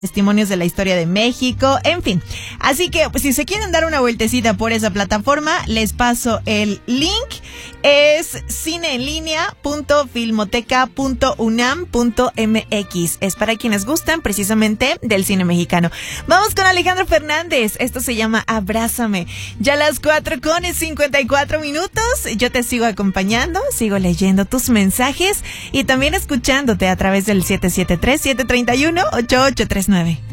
testimonios de la historia de México, en fin. Así que pues, si se quieren dar una vueltecita por esa plataforma, les paso el link. Es cineenlinea.filmoteca.unam.mx. Es para quienes gustan precisamente del cine mexicano. Vamos con Alejandro Fernández. Esto se llama Abrázame. Ya las 4:54. Yo te sigo acompañando, sigo leyendo tus mensajes y también escuchándote a través del 773-731-8839.